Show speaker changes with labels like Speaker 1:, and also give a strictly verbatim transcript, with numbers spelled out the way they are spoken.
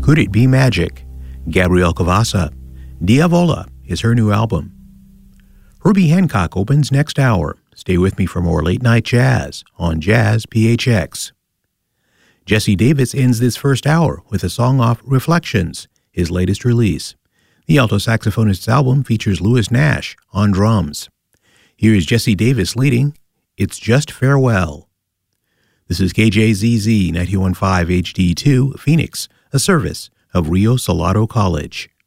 Speaker 1: Could It Be Magic? Gabrielle Cavassa. Diavola is her new album. Herbie Hancock opens next hour. Stay with me for more late-night jazz on Jazz P H X. Jesse Davis ends this first hour with a song off Reflections, his latest release. The alto saxophonist's album features Louis Nash on drums. Here is Jesse Davis leading It's Just Farewell. This is K J Z Z ninety-one point five H D two, Phoenix, a service of Rio Salado College.